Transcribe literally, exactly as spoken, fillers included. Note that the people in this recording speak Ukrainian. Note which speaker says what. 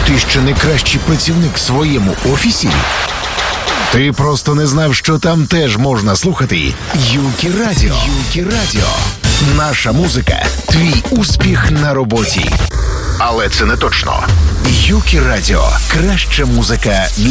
Speaker 1: Ти що не кращий працівник в своєму офісі? Ти просто не знав, що там теж можна слухати Юкі Радіо. Юкі Радіо. Наша музика – твій успіх на роботі. Але це не точно. Юкі Радіо. Краща музика для